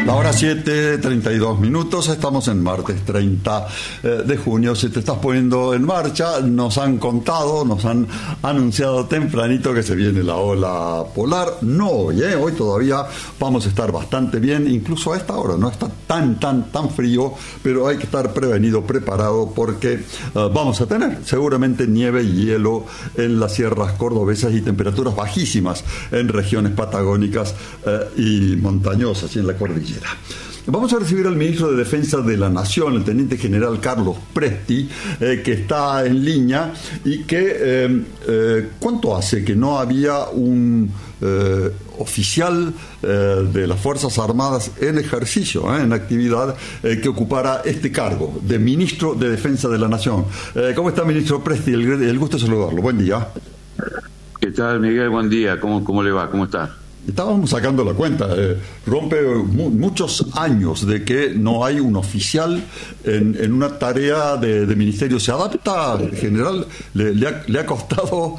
La hora 7:32, estamos en martes 30 de junio. Si te estás poniendo en marcha, nos han contado, nos han anunciado tempranito que se viene la ola polar. No hoy, hoy todavía vamos a estar bastante bien, incluso a esta hora no está tan frío, pero hay que estar prevenido, preparado, porque vamos a tener seguramente nieve y hielo en las sierras cordobesas y temperaturas bajísimas en regiones patagónicas y montañosas y en la cordillera. Vamos a recibir al ministro de Defensa de la Nación, el teniente general Carlos Presti, que está en línea y que ¿cuánto hace que no había un oficial de las Fuerzas Armadas en ejercicio, en actividad, que ocupara este cargo de ministro de Defensa de la Nación? ¿Cómo está, ministro Presti? El gusto de saludarlo. Buen día. ¿Qué tal, Miguel? Buen día. ¿Cómo le va? ¿Cómo está? Estábamos sacando la cuenta, rompe muchos años de que no hay un oficial en una tarea de ministerio. ¿Se adapta, general? ¿Le ha costado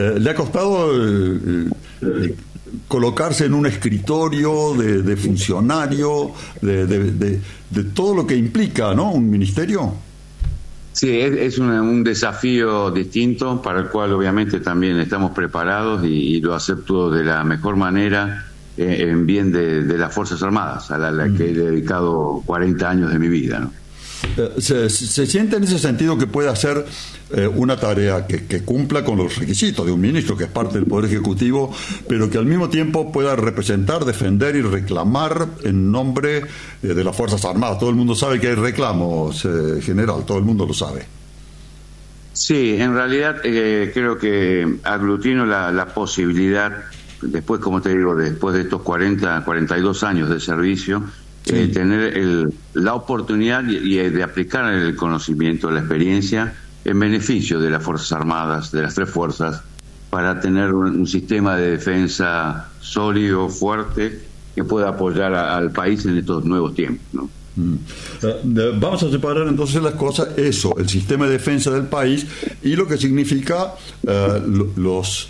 colocarse en un escritorio de funcionario, de todo lo que implica, ¿no?, un ministerio? Sí, es un desafío distinto para el cual obviamente también estamos preparados y lo acepto de la mejor manera en bien de las Fuerzas Armadas, a la que he dedicado 40 años de mi vida, ¿no? ¿Se siente en ese sentido que puede hacer una tarea que cumpla con los requisitos de un ministro, que es parte del Poder Ejecutivo, pero que al mismo tiempo pueda representar, defender y reclamar en nombre de las Fuerzas Armadas? Todo el mundo sabe que hay reclamos, general, todo el mundo lo sabe. Sí, en realidad creo que aglutino la posibilidad, después, como te digo, después de estos 42 años de servicio, sí, tener la oportunidad y de aplicar el conocimiento, la experiencia en beneficio de las Fuerzas Armadas, de las tres fuerzas, para tener un sistema de defensa sólido, fuerte, que pueda apoyar al país en estos nuevos tiempos, ¿no? Vamos a separar entonces las cosas, eso, el sistema de defensa del país y lo que significa los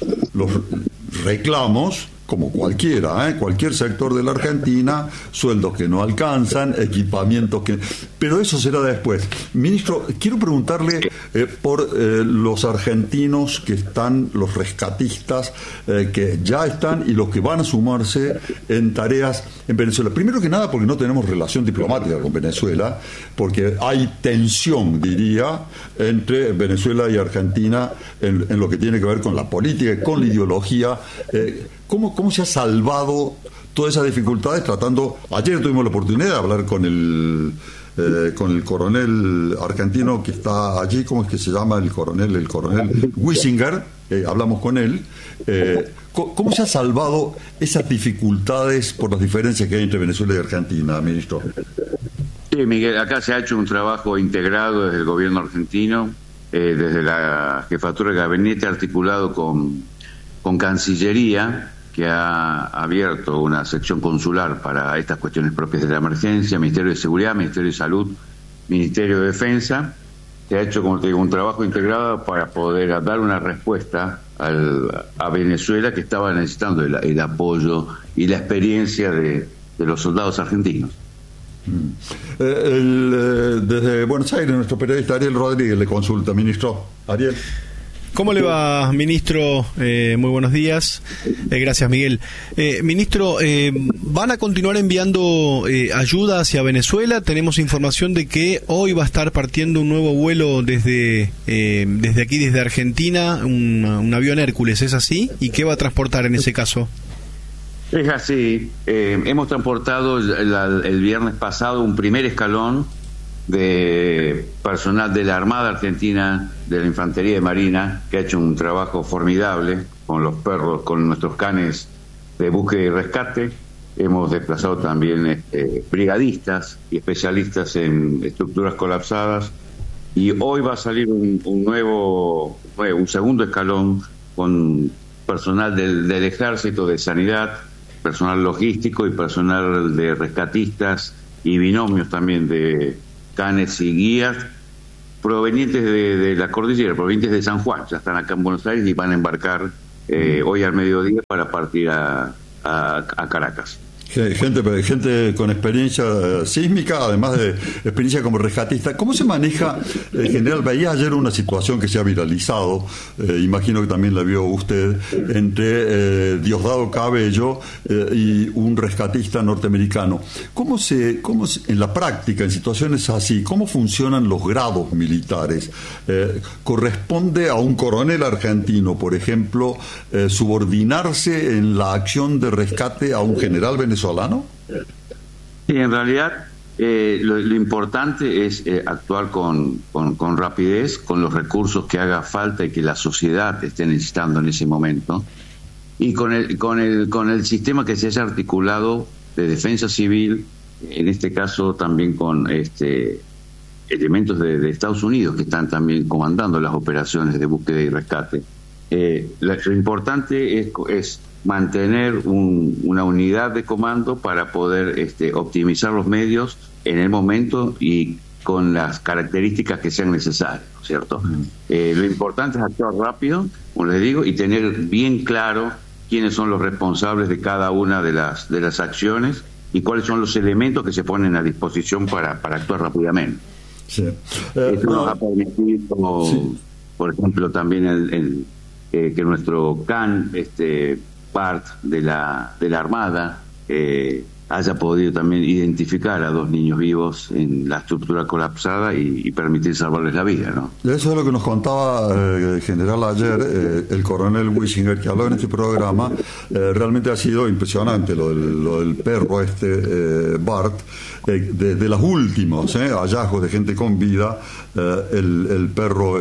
reclamos, como cualquiera, cualquier sector de la Argentina, sueldos que no alcanzan, equipamientos que... Pero eso será después. Ministro, quiero preguntarle por los argentinos que están, los rescatistas que ya están y los que van a sumarse en tareas en Venezuela. Primero que nada, porque no tenemos relación diplomática con Venezuela, porque hay tensión, diría, entre Venezuela y Argentina en lo que tiene que ver con la política y con la ideología. ¿Cómo se ha salvado todas esas dificultades tratando? Ayer tuvimos la oportunidad de hablar con el coronel argentino que está allí. ¿Cómo es que se llama el coronel? El coronel Wissinger. Hablamos con él. ¿Cómo se ha salvado esas dificultades por las diferencias que hay entre Venezuela y Argentina, ministro? Sí, Miguel, acá se ha hecho un trabajo integrado desde el gobierno argentino, desde la jefatura de gabinete, articulado con Cancillería, que ha abierto una sección consular para estas cuestiones propias de la emergencia, Ministerio de Seguridad, Ministerio de Salud, Ministerio de Defensa. Se ha hecho, como te digo, un trabajo integrado para poder dar una respuesta a Venezuela, que estaba necesitando el apoyo y la experiencia de los soldados argentinos. Desde Buenos Aires, nuestro periodista Ariel Rodríguez le consulta. Ministro, Ariel. ¿Cómo le va, ministro? Muy buenos días. Gracias, Miguel. Ministro, ¿van a continuar enviando ayuda hacia Venezuela? Tenemos información de que hoy va a estar partiendo un nuevo vuelo desde aquí, desde Argentina, un avión Hércules, ¿es así? ¿Y qué va a transportar en ese caso? Es así. Hemos transportado el viernes pasado un primer escalón de personal de la Armada Argentina, de la Infantería de Marina, que ha hecho un trabajo formidable con los perros, con nuestros canes de búsqueda y rescate. Hemos desplazado también brigadistas y especialistas en estructuras colapsadas, y hoy va a salir un segundo escalón con personal del Ejército, de Sanidad, personal logístico y personal de rescatistas y binomios también de canes y guías provenientes de la cordillera, provenientes de San Juan. Ya están acá en Buenos Aires y van a embarcar hoy al mediodía para partir a Caracas. Gente con experiencia sísmica, además de experiencia como rescatista. ¿Cómo se maneja, general? Veía ayer una situación que se ha viralizado, imagino que también la vio usted, entre Diosdado Cabello y un rescatista norteamericano. ¿Cómo en la práctica, en situaciones así, cómo funcionan los grados militares? ¿Corresponde a un coronel argentino, por ejemplo, subordinarse en la acción de rescate a un general venezolano? Sí, en realidad lo importante es actuar con rapidez, con los recursos que haga falta y que la sociedad esté necesitando en ese momento, y con el sistema que se haya articulado de defensa civil, en este caso también con elementos de Estados Unidos que están también comandando las operaciones de búsqueda y rescate. Lo importante es mantener una unidad de comando para poder optimizar los medios en el momento y con las características que sean necesarias, ¿cierto? Lo importante es actuar rápido, como les digo, y tener bien claro quiénes son los responsables de cada una de las acciones y cuáles son los elementos que se ponen a disposición para actuar rápidamente. Sí. Esto nos ha permitido, sí, por ejemplo, también que nuestro CAN, part de la Armada, haya podido también identificar a 2 niños vivos en la estructura colapsada y permitir salvarles la vida, ¿no? Eso es lo que nos contaba el general ayer, el coronel Wissinger, que habló en este programa. Realmente ha sido impresionante lo del perro Bart, de los últimos hallazgos de gente con vida, el perro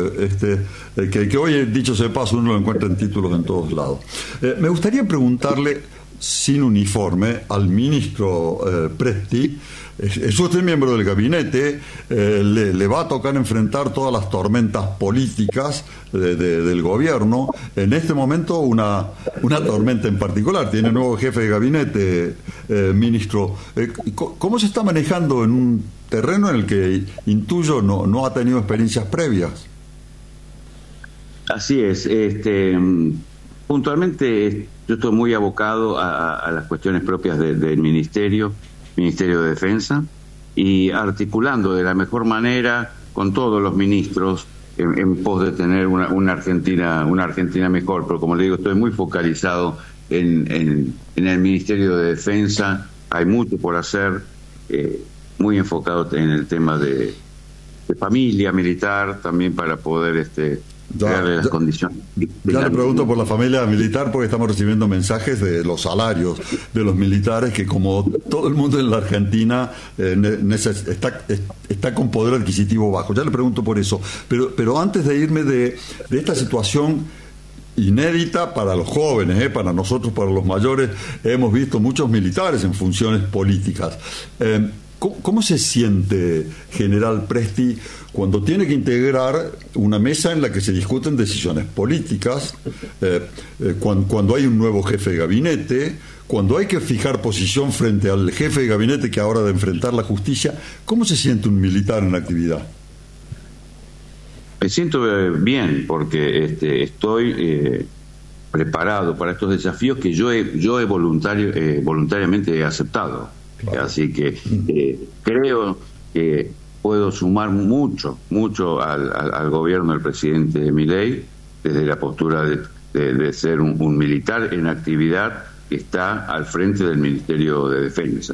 que hoy, dicho sea de paso, uno lo encuentra en títulos en todos lados. Me gustaría preguntarle, sin uniforme, al ministro Presti. Es usted miembro del gabinete, le va a tocar enfrentar todas las tormentas políticas del gobierno. En este momento una tormenta en particular. Tiene nuevo jefe de gabinete, ministro. ¿Cómo se está manejando en un terreno en el que, intuyo, no ha tenido experiencias previas? Así es. Puntualmente yo estoy muy abocado a las cuestiones propias del Ministerio de Defensa, y articulando de la mejor manera con todos los ministros en pos de tener una Argentina mejor. Pero como le digo, estoy muy focalizado en el Ministerio de Defensa. Hay mucho por hacer, muy enfocado en el tema de familia militar también, para poder darle las condiciones. Ya le pregunto por la familia militar, porque estamos recibiendo mensajes de los salarios de los militares, que como todo el mundo en la Argentina está con poder adquisitivo bajo. Ya le pregunto por eso, pero antes de irme de esta situación inédita para los jóvenes, para nosotros, para los mayores, hemos visto muchos militares en funciones políticas. ¿Cómo se siente, general Presti, cuando tiene que integrar una mesa en la que se discuten decisiones políticas, cuando hay un nuevo jefe de gabinete, cuando hay que fijar posición frente al jefe de gabinete que ahora ha de enfrentar la justicia? ¿Cómo se siente un militar en actividad? Me siento bien, porque estoy preparado para estos desafíos que yo he voluntariamente he aceptado. Claro. Así que creo que puedo sumar mucho al gobierno del presidente Milei, desde la postura de ser un militar en actividad que está al frente del Ministerio de Defensa.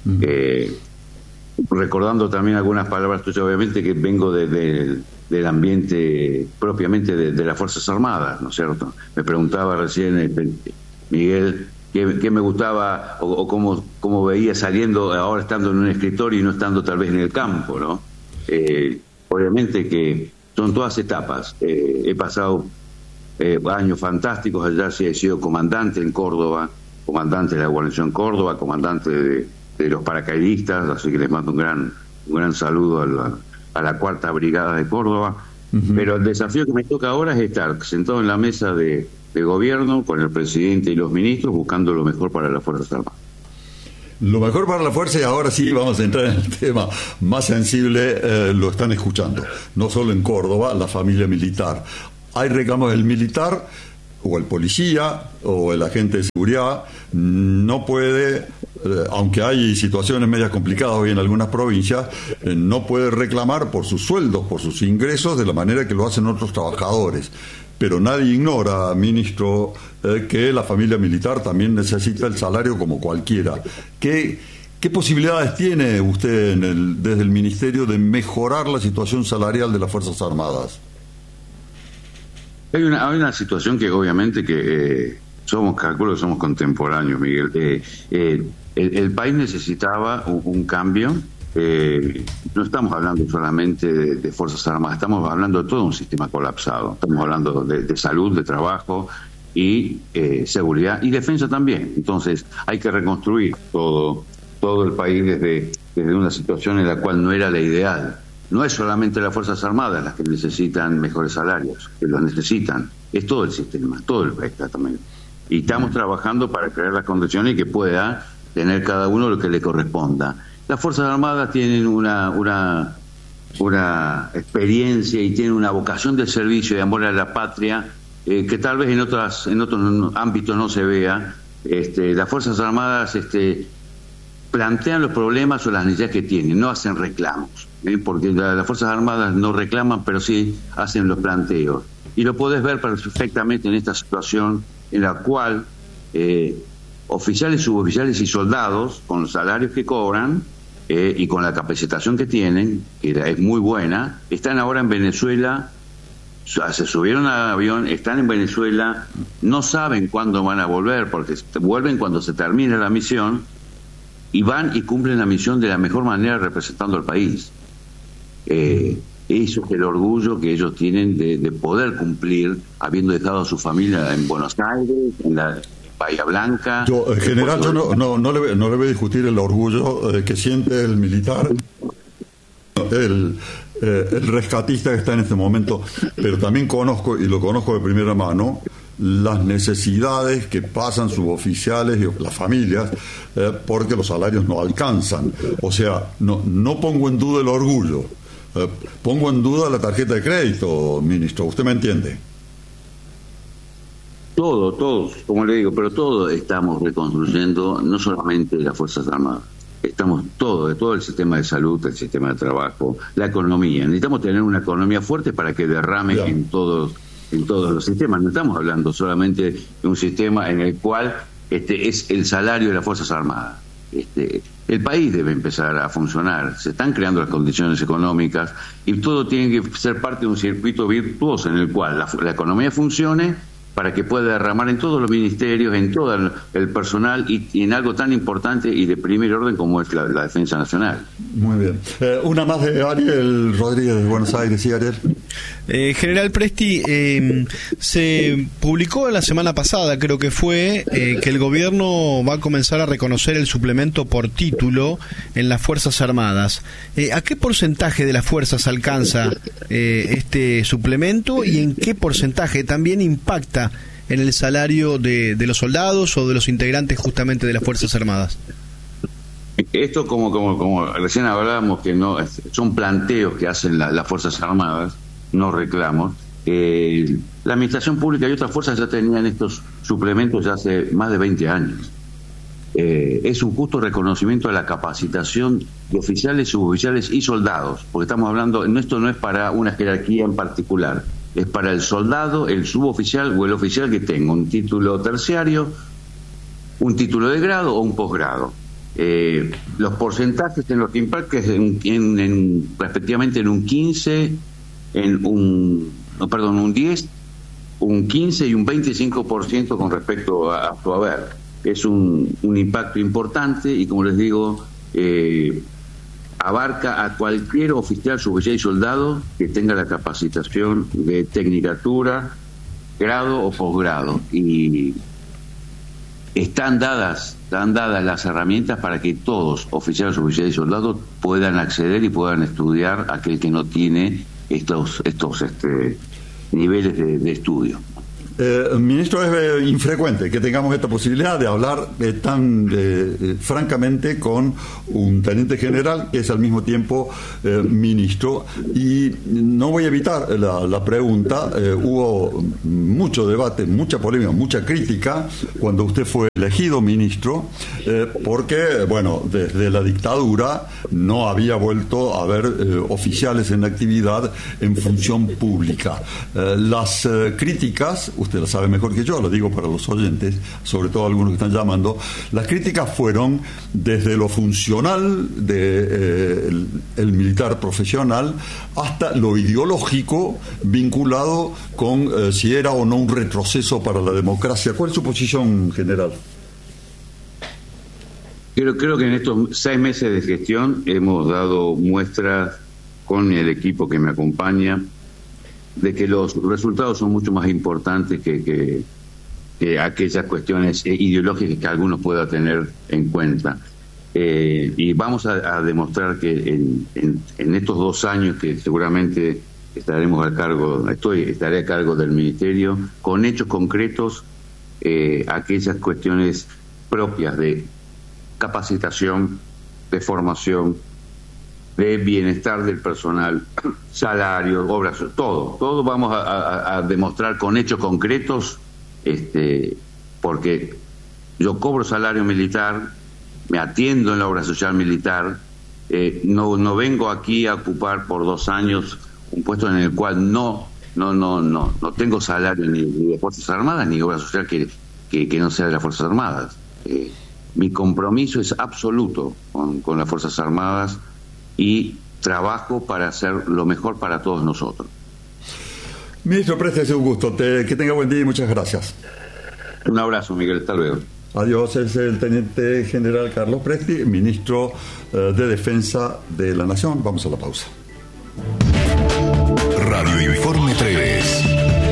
Recordando también algunas palabras tuyas, obviamente, que vengo del ambiente propiamente de las Fuerzas Armadas, ¿no es cierto? Me preguntaba recién Miguel qué me gustaba o cómo veía saliendo, ahora estando en un escritorio y no estando tal vez en el campo, ¿no? Obviamente que son todas etapas. He pasado años fantásticos. Allá sí he sido comandante en Córdoba, comandante de la guarnición Córdoba, comandante de los paracaidistas, así que les mando un gran saludo a la 4ª Brigada de Córdoba. Pero el desafío que me toca ahora es estar sentado en la mesa de gobierno con el presidente y los ministros, buscando lo mejor para las Fuerzas Armadas. Lo mejor para la fuerza, y ahora sí vamos a entrar en el tema más sensible. Lo están escuchando, no solo en Córdoba, la familia militar. Hay reclamos del militar, o el policía, o el agente de seguridad, no puede aunque hay situaciones medias complicadas hoy en algunas provincias, no puede reclamar por sus sueldos, por sus ingresos, de la manera que lo hacen otros trabajadores. Pero nadie ignora, ministro, que la familia militar también necesita el salario como cualquiera. ¿Qué posibilidades tiene usted desde el Ministerio de mejorar la situación salarial de las Fuerzas Armadas? Hay una situación que obviamente que calculo que somos contemporáneos, Miguel. El país necesitaba un cambio. No estamos hablando solamente de Fuerzas Armadas, estamos hablando de todo un sistema colapsado. Estamos hablando de salud, de trabajo y seguridad y defensa también. Entonces hay que reconstruir todo el país desde una situación en la cual no era la ideal. No es solamente las Fuerzas Armadas las que necesitan mejores salarios, que los necesitan, es todo el sistema, todo el país también. Y estamos trabajando para crear las condiciones y que pueda tener cada uno lo que le corresponda. Las Fuerzas Armadas tienen una experiencia y tienen una vocación de servicio y de amor a la patria que tal vez en otros ámbitos no se vea. Las Fuerzas Armadas plantean los problemas o las necesidades que tienen, no hacen reclamos, porque las Fuerzas Armadas no reclaman, pero sí hacen los planteos. Y lo podés ver perfectamente en esta situación en la cual oficiales, suboficiales y soldados, con los salarios que cobran y con la capacitación que tienen, que es muy buena, están ahora en Venezuela, se subieron al avión, están en Venezuela, no saben cuándo van a volver, porque vuelven cuando se termine la misión, y van y cumplen la misión de la mejor manera representando al país. Eso es el orgullo que ellos tienen de poder cumplir, habiendo dejado a su familia en Buenos Aires, en la Bahía Blanca. En general, yo no le voy a discutir el orgullo que siente el militar, el rescatista que está en este momento, pero también conozco, y lo conozco de primera mano, las necesidades que pasan suboficiales y las familias porque los salarios no alcanzan. O sea, no pongo en duda el orgullo, pongo en duda la tarjeta de crédito, ministro. ¿Usted me entiende? Todos, como le digo, pero todos estamos reconstruyendo, no solamente las Fuerzas Armadas, estamos de todo el sistema de salud, el sistema de trabajo, la economía. Necesitamos tener una economía fuerte para que derrame en todos los sistemas. No estamos hablando solamente de un sistema en el cual es el salario de las Fuerzas Armadas. El país debe empezar a funcionar, se están creando las condiciones económicas y todo tiene que ser parte de un circuito virtuoso en el cual la economía funcione para que pueda derramar en todos los ministerios, en todo el personal y en algo tan importante y de primer orden como es la defensa nacional. Muy bien. Una más de Ariel Rodríguez de Buenos Aires. Sí, Ariel. General Presti, se publicó la semana pasada, creo que fue, que el gobierno va a comenzar a reconocer el suplemento por título en las Fuerzas Armadas. ¿A qué porcentaje de las fuerzas alcanza este suplemento y en qué porcentaje también impacta en el salario de los soldados o de los integrantes justamente de las Fuerzas Armadas? Esto, como recién hablábamos, que no son planteos que hacen las Fuerzas Armadas, no reclamos. La Administración Pública y otras fuerzas ya tenían estos suplementos ya hace más de 20 años. Es un justo reconocimiento a la capacitación de oficiales, suboficiales y soldados, porque estamos hablando, esto no es para una jerarquía en particular, es para el soldado, el suboficial o el oficial que tenga un título terciario, un título de grado o un posgrado. Los porcentajes en los que impacta es respectivamente en un 15, un 10, un 15 y un 25% con respecto a su haber. Es un impacto importante y, como les digo, abarca a cualquier oficial, suboficial y soldado que tenga la capacitación de tecnicatura, grado o posgrado. Y están dadas las herramientas para que todos, oficiales, suboficiales y soldados, puedan acceder y puedan estudiar aquel que no tiene estos niveles de estudio. Ministro, es infrecuente que tengamos esta posibilidad de hablar tan francamente con un teniente general que es al mismo tiempo ministro. Y no voy a evitar la pregunta. Hubo mucho debate, mucha polémica, mucha crítica cuando usted fue elegido ministro, porque, bueno, desde la dictadura no había vuelto a haber oficiales en actividad en función pública. Las críticas, usted lo sabe mejor que yo, lo digo para los oyentes, sobre todo algunos que están llamando, las críticas fueron desde lo funcional del militar profesional hasta lo ideológico vinculado con si era o no un retroceso para la democracia. ¿Cuál es su posición general? Creo que en estos 6 meses de gestión hemos dado muestras con el equipo que me acompaña de que los resultados son mucho más importantes que aquellas cuestiones ideológicas que algunos puedan tener en cuenta. Y vamos a demostrar que en estos 2 años que seguramente estaré a cargo del Ministerio, con hechos concretos, aquellas cuestiones propias de capacitación, de formación, de bienestar del personal, salarios, obras, todo vamos a demostrar con hechos concretos, porque yo cobro salario militar, me atiendo en la obra social militar, no vengo aquí a ocupar por 2 años un puesto en el cual no tengo salario ni de Fuerzas Armadas ni obra social que no sea de las Fuerzas Armadas. Mi compromiso es absoluto con las Fuerzas Armadas y trabajo para hacer lo mejor para todos nosotros. Ministro Presti, es un gusto. Que tenga buen día y muchas gracias. Un abrazo, Miguel. Hasta luego. Adiós. Es el teniente general Carlos Presti, ministro de Defensa de la Nación. Vamos a la pausa. Radio Informe 3.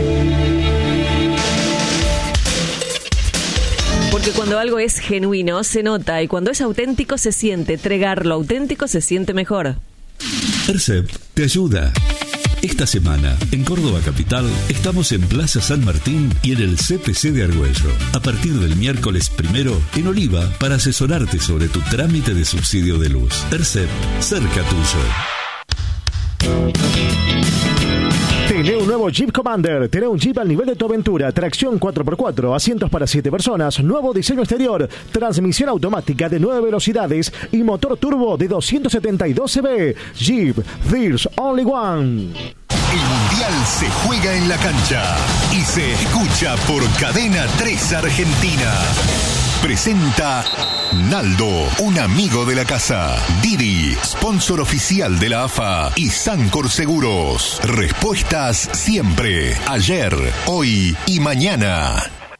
Porque cuando algo es genuino, se nota, y cuando es auténtico, se siente. Tregar lo auténtico se siente mejor. ERCEP te ayuda. Esta semana, en Córdoba Capital, estamos en Plaza San Martín y en el CPC de Argüello. A partir del miércoles 1 en Oliva, para asesorarte sobre tu trámite de subsidio de luz. ERCEP, cerca tuyo. Tené un nuevo Jeep Commander, tené un Jeep al nivel de tu aventura, tracción 4x4, asientos para 7 personas, nuevo diseño exterior, transmisión automática de 9 velocidades y motor turbo de 272 cb. Jeep, there's only one. El Mundial se juega en la cancha y se escucha por Cadena 3 Argentina. Presenta Naldo, un amigo de la casa. Didi, sponsor oficial de la AFA y Sancor Seguros. Respuestas siempre, ayer, hoy y mañana.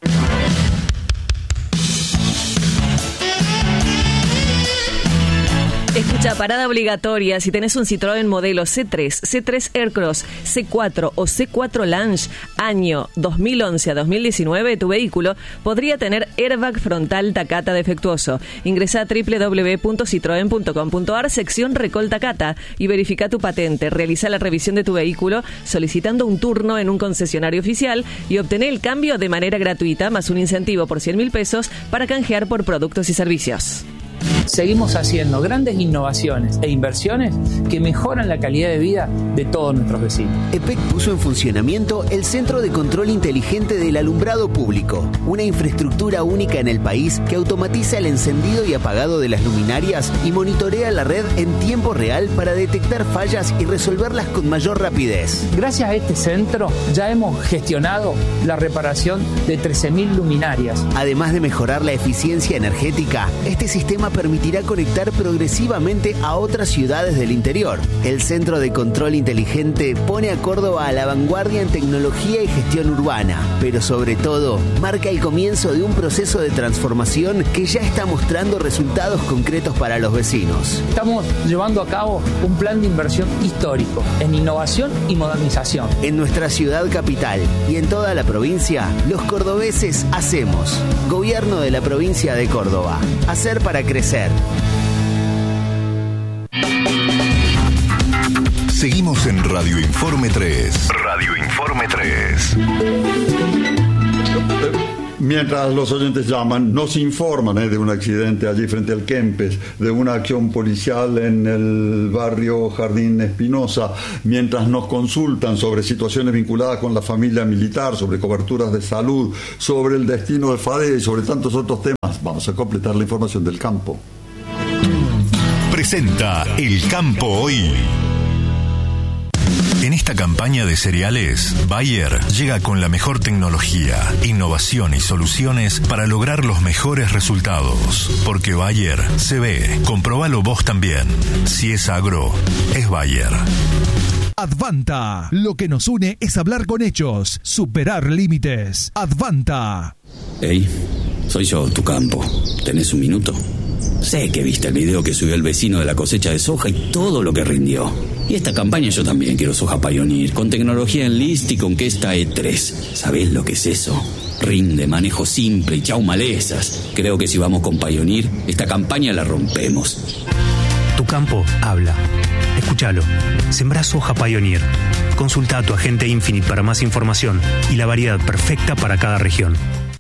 Escucha, parada obligatoria. Si tenés un Citroën modelo C3, C3 Aircross, C4 o C4 Lounge, año 2011 a 2019, tu vehículo podría tener airbag frontal Takata defectuoso. Ingresá a www.citroen.com.ar, sección Recol Takata, y verifica tu patente. Realiza la revisión de tu vehículo solicitando un turno en un concesionario oficial y obtener el cambio de manera gratuita, más un incentivo por 100.000 pesos para canjear por productos y servicios. Seguimos haciendo grandes innovaciones e inversiones que mejoran la calidad de vida de todos nuestros vecinos. EPEC puso en funcionamiento el Centro de Control Inteligente del Alumbrado Público, una infraestructura única en el país que automatiza el encendido y apagado de las luminarias y monitorea la red en tiempo real para detectar fallas y resolverlas con mayor rapidez. Gracias a este centro ya hemos gestionado la reparación de 13.000 luminarias. Además de mejorar la eficiencia energética, este sistema permitirá conectar progresivamente a otras ciudades del interior. El Centro de Control Inteligente pone a Córdoba a la vanguardia en tecnología y gestión urbana, pero sobre todo marca el comienzo de un proceso de transformación que ya está mostrando resultados concretos para los vecinos. Estamos llevando a cabo un plan de inversión histórico en innovación y modernización. En nuestra ciudad capital y en toda la provincia, los cordobeses hacemos. Gobierno de la provincia de Córdoba. Hacer para crecer. Seguimos en Radio Informe 3. Radio Informe 3. Mientras los oyentes llaman, nos informan de un accidente allí frente al Kempes, de una acción policial en el barrio Jardín Espinosa, mientras nos consultan sobre situaciones vinculadas con la familia militar, sobre coberturas de salud, sobre el destino de FADEA y sobre tantos otros temas. Vamos a completar la información del campo. Presenta El Campo Hoy. En esta campaña de cereales, Bayer llega con la mejor tecnología, innovación y soluciones para lograr los mejores resultados. Porque Bayer se ve. Comprobalo vos también. Si es agro, es Bayer. Advanta. Lo que nos une es hablar con hechos, superar límites. Advanta. Hey, soy yo, tu campo. ¿Tenés un minuto? Sé que viste el video que subió el vecino de la cosecha de soja y todo lo que rindió. Y esta campaña yo también quiero soja Pioneer, con tecnología Enlist y con Kesta E3. ¿Sabés lo que es eso? Rinde, manejo simple y chau malezas. Creo que si vamos con Pioneer, esta campaña la rompemos. Tu campo habla. Escúchalo. Sembrá soja Pioneer. Consulta a tu agente Infinite para más información y la variedad perfecta para cada región.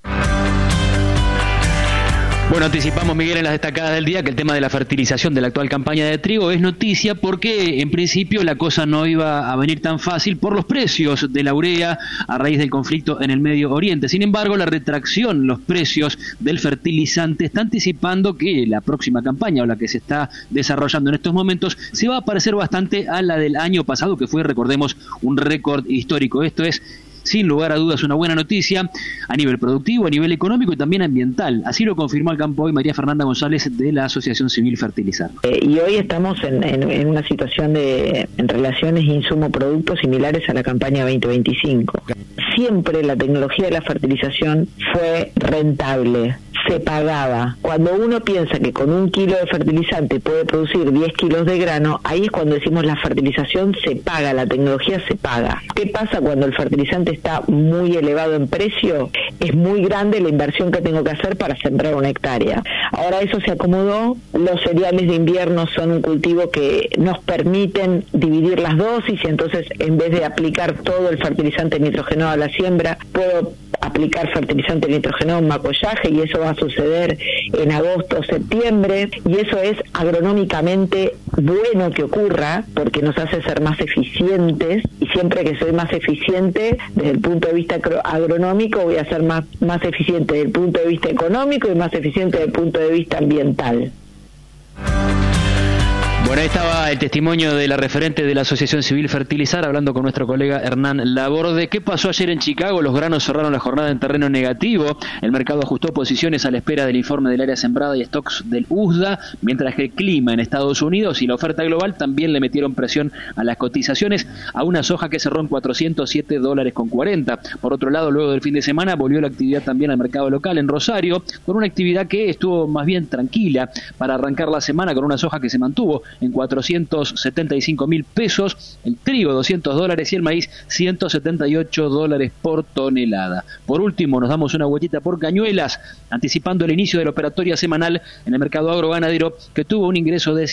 Bueno, anticipamos, Miguel, en las destacadas del día que el tema de la fertilización de la actual campaña de trigo es noticia porque en principio la cosa no iba a venir tan fácil por los precios de la urea a raíz del conflicto en el Medio Oriente. Sin embargo, la retracción, los precios del fertilizante está anticipando que la próxima campaña o la que se está desarrollando en estos momentos se va a parecer bastante a la del año pasado, que fue, recordemos, un récord histórico. Esto es, sin lugar a dudas, una buena noticia a nivel productivo, a nivel económico y también ambiental. Así lo confirmó al campo hoy María Fernanda González de la Asociación Civil Fertilizar. Y hoy estamos en una situación en relaciones insumo-producto similares a la campaña 2025. Siempre la tecnología de la fertilización fue rentable, se pagaba. Cuando uno piensa que con 1 kilo de fertilizante puede producir 10 kilos de grano, ahí es cuando decimos la fertilización se paga, la tecnología se paga. ¿Qué pasa cuando el fertilizante está muy elevado en precio? Es muy grande la inversión que tengo que hacer para sembrar 1 hectárea. Ahora eso se acomodó, los cereales de invierno son un cultivo que nos permiten dividir las dosis y entonces en vez de aplicar todo el fertilizante nitrogenado a la siembra, puedo aplicar fertilizante nitrogenado en macollaje y eso va a suceder en agosto o septiembre y eso es agronómicamente bueno que ocurra porque nos hace ser más eficientes y siempre que soy más eficiente desde el punto de vista agronómico voy a ser más eficiente desde el punto de vista económico y más eficiente desde el punto de vista ambiental. Bueno, ahí estaba el testimonio de la referente de la Asociación Civil Fertilizar, hablando con nuestro colega Hernán Laborde. ¿Qué pasó ayer en Chicago? Los granos cerraron la jornada en terreno negativo. El mercado ajustó posiciones a la espera del informe del área sembrada y stocks del USDA, mientras que el clima en Estados Unidos y la oferta global también le metieron presión a las cotizaciones a una soja que cerró en $407.40. Por otro lado, luego del fin de semana volvió la actividad también al mercado local en Rosario, con una actividad que estuvo más bien tranquila para arrancar la semana, con una soja que se mantuvo en $475.000, el trigo $200 y el maíz $178 por tonelada. Por último, nos damos una vueltita por Cañuelas, anticipando el inicio de la operatoria semanal en el mercado agroganadero, que tuvo un ingreso de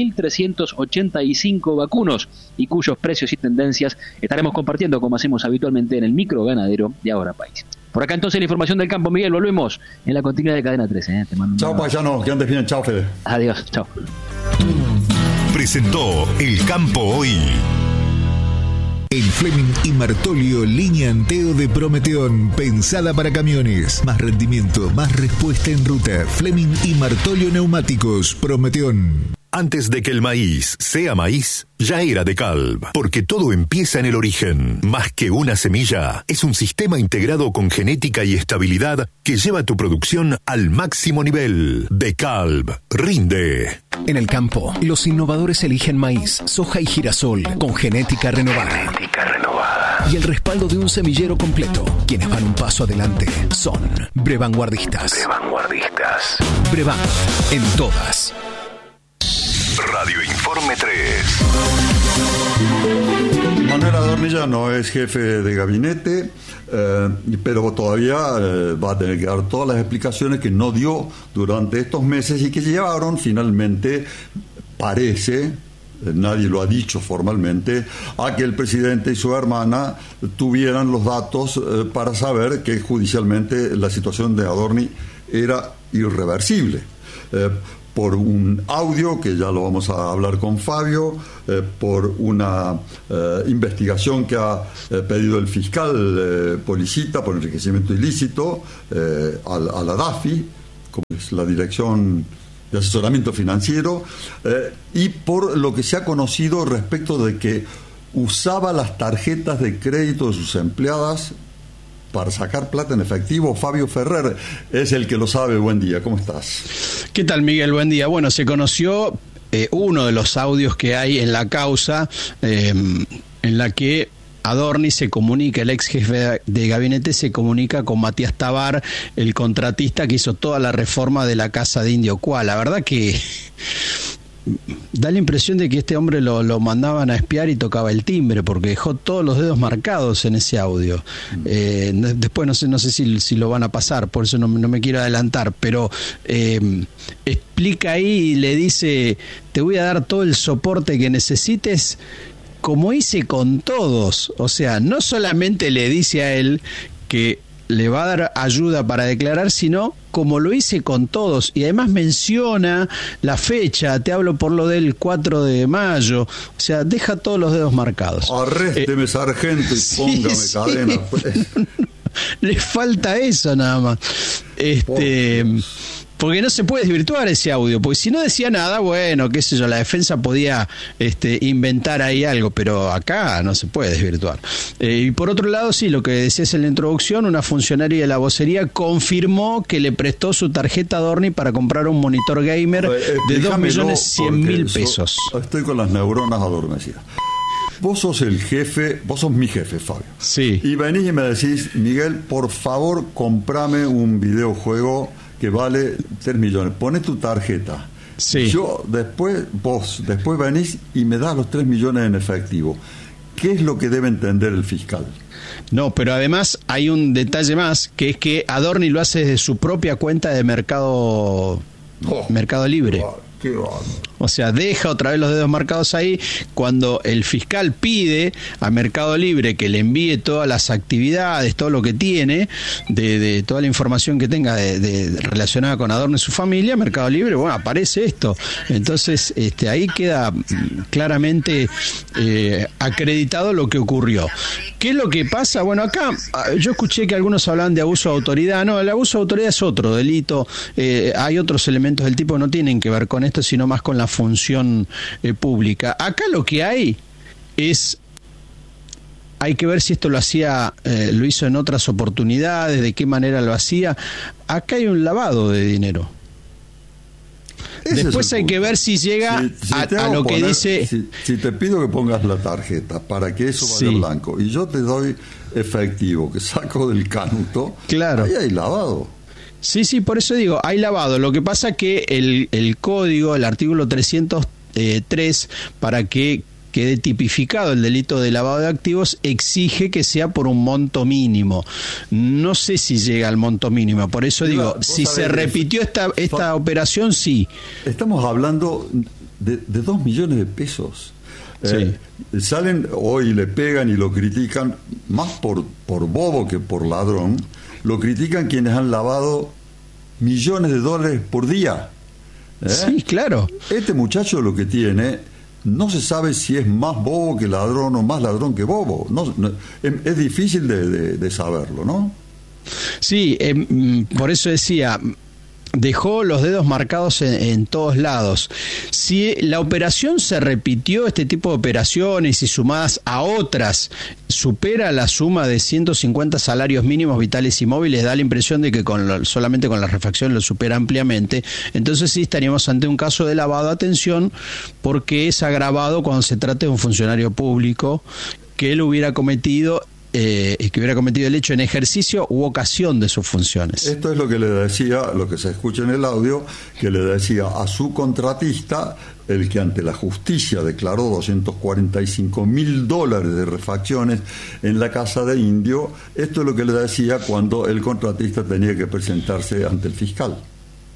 7.385 vacunos y cuyos precios y tendencias estaremos compartiendo como hacemos habitualmente en el microganadero de Ahora País. Por acá entonces la información del campo, Miguel, volvemos en la continuidad de Cadena 13. Te mando chao, paisano, que andes bien, chao, Fede. Adiós, chao. Presentó El Campo Hoy. El Fleming y Martolio línea Anteo de Prometeón, pensada para camiones. Más rendimiento, más respuesta en ruta. Fleming y Martolio Neumáticos, Prometeón. Antes de que el maíz sea maíz, ya era DeKalb, porque todo empieza en el origen. Más que una semilla, es un sistema integrado con genética y estabilidad que lleva tu producción al máximo nivel. DeKalb, rinde. En el campo, los innovadores eligen maíz, soja y girasol con genética renovada. Y el respaldo de un semillero completo. Quienes van un paso adelante son Brevanguardistas. Brevan, en todas. Radio Informe 3. Manuel Adornilla no es jefe de gabinete, pero todavía va a tener que dar todas las explicaciones que no dio durante estos meses y que llevaron finalmente, parece, nadie lo ha dicho formalmente, a que el presidente y su hermana tuvieran los datos para saber que judicialmente la situación de Adorni era irreversible. Por un audio, que ya lo vamos a hablar con Fabio, por una investigación que ha pedido el fiscal Policita por enriquecimiento ilícito a la DAFI, como es la Dirección de Asesoramiento Financiero, y por lo que se ha conocido respecto de que usaba las tarjetas de crédito de sus empleadas para sacar plata en efectivo. Fabio Ferrer es el que lo sabe. Buen día, ¿cómo estás? ¿Qué tal, Miguel? Buen día. Bueno, se conoció uno de los audios que hay en la causa, en la que Adorni se comunica, el ex jefe de gabinete se comunica con Matías Tabar, el contratista que hizo toda la reforma de la casa de Indio Cuá. La verdad que da la impresión de que este hombre lo mandaban a espiar y tocaba el timbre, porque dejó todos los dedos marcados en ese audio. Después no sé si lo van a pasar, por eso no me quiero adelantar, pero explica ahí y le dice: te voy a dar todo el soporte que necesites, como hice con todos. O sea, no solamente le dice a él que le va a dar ayuda para declarar, sino como lo hice con todos. Y además menciona la fecha, te hablo por lo del 4 de mayo. O sea, deja todos los dedos marcados. Arrésteme, sargento, y póngame cadena. Pues. Le falta eso nada más. Porque no se puede desvirtuar ese audio, porque si no decía nada, bueno, qué sé yo, la defensa podía inventar ahí algo, pero acá no se puede desvirtuar. Y por otro lado, sí, lo que decías en la introducción, una funcionaria de la vocería confirmó que le prestó su tarjeta Adorni para comprar un monitor gamer de 2.100.000 pesos. Estoy con las neuronas adormecidas. Vos sos el jefe, vos sos mi jefe, Fabio. Sí. Y venís y me decís: Miguel, por favor, comprame un videojuego que vale 3 millones. Poné tu tarjeta. Sí. Vos después venís y me das los 3 millones en efectivo. ¿Qué es lo que debe entender el fiscal? No, pero además hay un detalle más, que es que Adorni lo hace desde su propia cuenta de Mercado Libre. Qué bárbaro. O sea, deja otra vez los dedos marcados ahí. Cuando el fiscal pide a Mercado Libre que le envíe todas las actividades, todo lo que tiene, de toda la información que tenga relacionada con Adorni y su familia, Mercado Libre, bueno, aparece esto. Entonces, ahí queda claramente acreditado lo que ocurrió. ¿Qué es lo que pasa? Bueno, acá yo escuché que algunos hablaban de abuso de autoridad. No, el abuso de autoridad es otro delito. Hay otros elementos del tipo, no tienen que ver con esto, sino más con la función pública. Acá lo que hay que ver si esto lo hizo en otras oportunidades, de qué manera lo hacía. Acá hay un lavado de dinero. Después hay que ver si llega a lo que dice. Si te pido que pongas la tarjeta para que eso vaya blanco y yo te doy efectivo que saco del canuto, claro, ahí hay lavado. Sí, por eso digo, hay lavado. Lo que pasa que el código, el artículo 303, para que quede tipificado el delito de lavado de activos, exige que sea por un monto mínimo. No sé si llega al monto mínimo, por eso digo, si se repitió esta operación, sí. Estamos hablando de 2 millones de pesos. Salen hoy, le pegan y lo critican, más por bobo que por ladrón. Lo critican quienes han lavado millones de dólares por día. Sí, claro. Este muchacho lo que tiene, no se sabe si es más bobo que ladrón o más ladrón que bobo. Es difícil de saberlo, ¿no? Sí, por eso decía, dejó los dedos marcados en todos lados. Si la operación se repitió, este tipo de operaciones, y sumadas a otras, supera la suma de 150 salarios mínimos vitales y móviles, da la impresión de que solamente con la refacción lo supera ampliamente, entonces sí estaríamos ante un caso de lavado. Atención, porque es agravado cuando se trate de un funcionario público que él hubiera cometido el hecho en ejercicio u ocasión de sus funciones. Esto es lo que le decía, lo que se escucha en el audio, que le decía a su contratista, el que ante la justicia declaró $245.000 de refacciones en la casa de Indio. Esto es lo que le decía cuando el contratista tenía que presentarse ante el fiscal.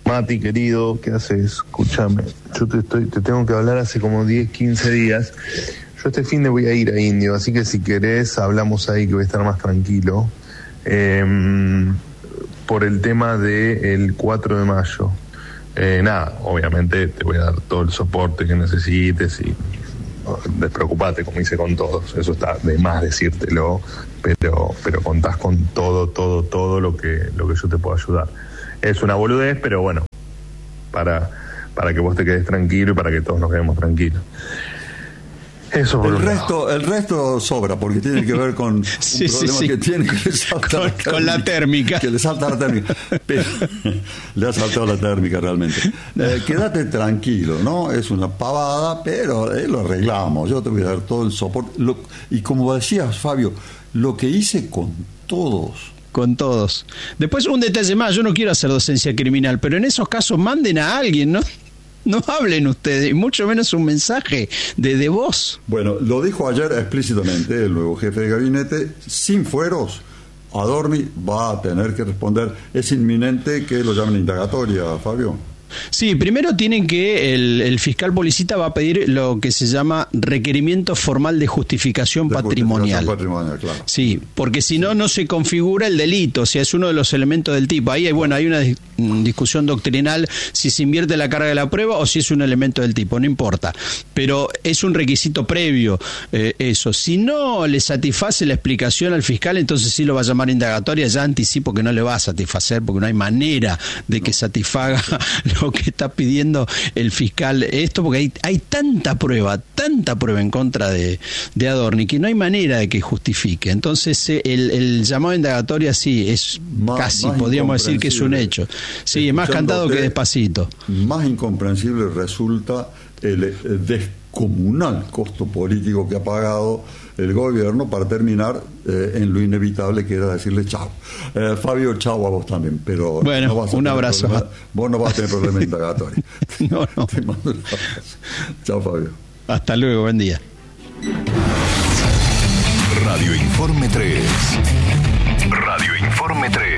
Mati, querido, ¿qué haces? Escúchame, yo te tengo que hablar hace como 10, 15 días. Yo este fin de voy a ir a Indio, así que si querés hablamos ahí, que voy a estar más tranquilo. Por el tema del 4 de mayo. Nada, obviamente te voy a dar todo el soporte que necesites y despreocupate, como hice con todos. Eso está de más decírtelo, pero contás con todo lo que yo te puedo ayudar. Es una boludez, pero bueno, para que vos te quedes tranquilo y para que todos nos quedemos tranquilos. Eso por el resto sobra, porque tiene que ver con un problema que tiene que le salta con la térmica. Que le salta la térmica. Pero, le ha saltado la térmica realmente. Quédate tranquilo, ¿no? Es una pavada, pero lo arreglamos. Yo te voy a dar todo el soporte. Y como decías, Fabio, lo que hice con todos. Con todos. Después, un detalle más, yo no quiero hacer docencia criminal, pero en esos casos manden a alguien, ¿no? No hablen ustedes, mucho menos un mensaje de voz. Bueno, lo dijo ayer explícitamente el nuevo jefe de gabinete, sin fueros. Adorni va a tener que responder. Es inminente que lo llamen a indagatoria, Fabio. Sí, primero tienen que el fiscal Policita va a pedir lo que se llama requerimiento formal de justificación patrimonial. Claro. Sí, porque si no, no se configura el delito, o sea, es uno de los elementos del tipo. Ahí hay una discusión doctrinal si se invierte la carga de la prueba o si es un elemento del tipo, no importa. Pero es un requisito previo eso. Si no le satisface la explicación al fiscal, entonces sí lo va a llamar indagatoria. Ya anticipo que no le va a satisfacer porque no hay manera de que satisfaga lo que está pidiendo el fiscal esto, porque hay tanta prueba en contra de Adorni que no hay manera de que justifique. Entonces el llamado a indagatoria sí es casi, podríamos decir que es un hecho. Sí, es más cantado que despacito. Más incomprensible resulta el descomunal costo político que ha pagado el gobierno para terminar en lo inevitable que era decirle chao. Fabio, chao a vos también, pero bueno, no un abrazo. Vos no vas a tener problema indagatorio. No. Te mando un abrazo. Chao, Fabio. Hasta luego, buen día. Radio Informe 3. Radio Informe 3.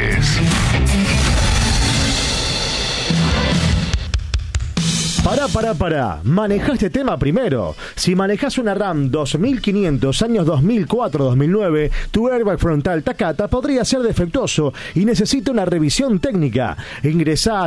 Pará. Maneja este tema primero. Si manejas una RAM 2500 años 2004-2009, tu airbag frontal Takata podría ser defectuoso y necesita una revisión técnica. Ingresá a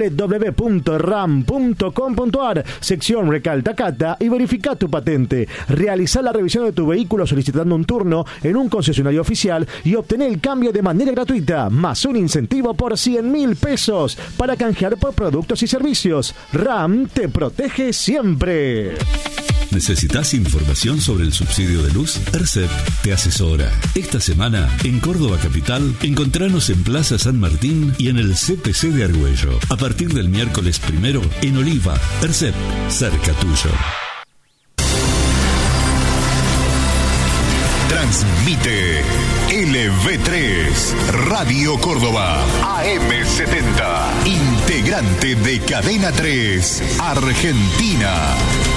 www.ram.com.ar, sección Recal Takata, y verifica tu patente. Realizá la revisión de tu vehículo solicitando un turno en un concesionario oficial y obtener el cambio de manera gratuita, más un incentivo por 100.000 pesos para canjear por productos y servicios. RAM te protege siempre. ¿Necesitas información sobre el subsidio de luz? ERCEP te asesora. Esta semana, en Córdoba Capital, encontranos en Plaza San Martín y en el CPC de Argüello. A partir del miércoles 1 en Oliva. ERCEP, cerca tuyo. Transmite LV3 Radio Córdoba AM70, integrante de Cadena 3 Argentina.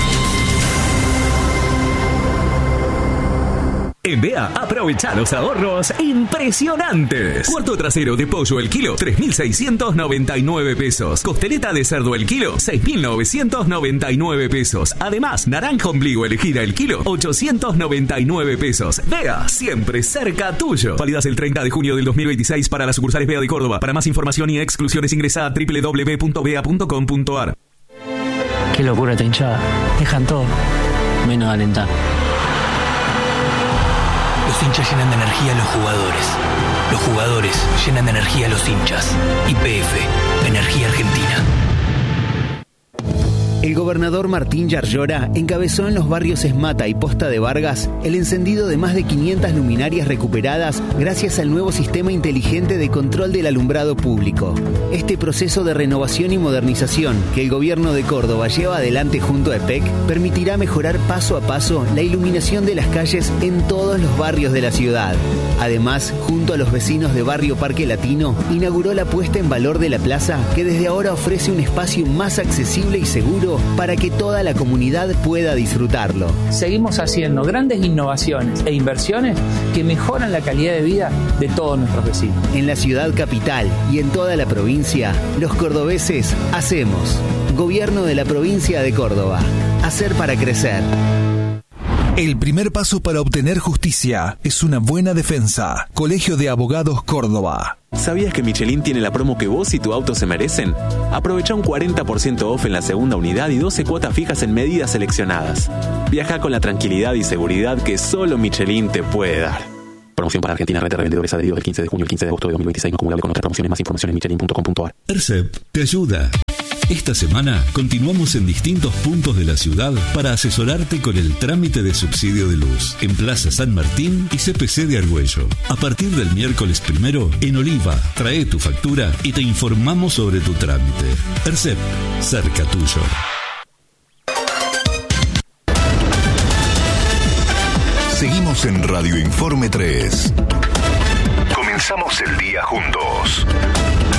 En BEA, aprovecha los ahorros impresionantes. Cuarto trasero de pollo el kilo, 3.699 pesos. Costeleta de cerdo el kilo, 6.999 pesos. Además, naranja ombligo elegida el kilo, 899 pesos. BEA, siempre cerca tuyo. Válidas el 30 de junio del 2026 para las sucursales BEA de Córdoba. Para más información y exclusiones ingresa a www.bea.com.ar. Qué locura esta hinchada. Dejan todo, menos alentar. Los hinchas llenan de energía a los jugadores. Los jugadores llenan de energía a los hinchas. YPF, Energía Argentina. El gobernador Martín Yarlora encabezó en los barrios Esmata y Posta de Vargas el encendido de más de 500 luminarias recuperadas gracias al nuevo sistema inteligente de control del alumbrado público. Este proceso de renovación y modernización que el gobierno de Córdoba lleva adelante junto a EPEC permitirá mejorar paso a paso la iluminación de las calles en todos los barrios de la ciudad. Además, junto a los vecinos de Barrio Parque Latino, inauguró la puesta en valor de la plaza que desde ahora ofrece un espacio más accesible y seguro gratuito para que toda la comunidad pueda disfrutarlo. Seguimos haciendo grandes innovaciones e inversiones que mejoran la calidad de vida de todos nuestros vecinos. En la ciudad capital y en toda la provincia, los cordobeses hacemos. Gobierno de la provincia de Córdoba. Hacer para crecer. El primer paso para obtener justicia es una buena defensa. Colegio de Abogados Córdoba. ¿Sabías que Michelin tiene la promo que vos y tu auto se merecen? Aprovecha un 40% off en la segunda unidad y 12 cuotas fijas en medidas seleccionadas. Viaja con la tranquilidad y seguridad que solo Michelin te puede dar. Promoción para Argentina, red de revendedores adheridos del 15 de junio al 15 de agosto de 2026, no acumulable con otras promociones. Más información en michelin.com.ar. ERCEP te ayuda. Esta semana continuamos en distintos puntos de la ciudad para asesorarte con el trámite de subsidio de luz en Plaza San Martín y CPC de Argüello. A partir del miércoles 1 en Oliva, trae tu factura y te informamos sobre tu trámite. ERCEP, cerca tuyo. Seguimos en Radio Informe 3. Comenzamos el día juntos.